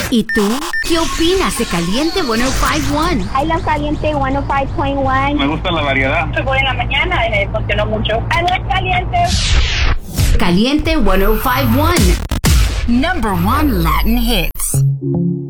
¿Y tú? ¿Qué opinas de Caliente 105.1? I love Caliente 105.1. Me gusta la variedad. Se pone en la mañana y me funcionó mucho. I love Caliente. Caliente 105.1. #1 Latin hits.